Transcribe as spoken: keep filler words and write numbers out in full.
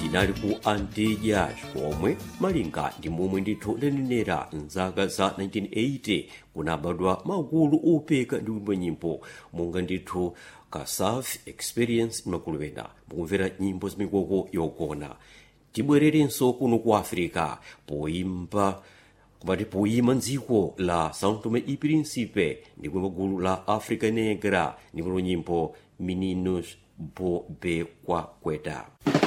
inali ku Antillas komwe malinga ndi momwe ndithu ndanenera mzaka za nineteen eighty kunabadwa magulu opeka ndi kuimba nyimbo monga ndithu Kasaf Experience imakulowena mukumvera nyimbo zamikoko yogona. Tibwererenso kuno ku Africa poimba kupati poyima mdziko la São Tomé e Príncipe ndi kuimba gulu la Africa Negra ndi nyimbo Meninos Bo Be Kwa Kweta.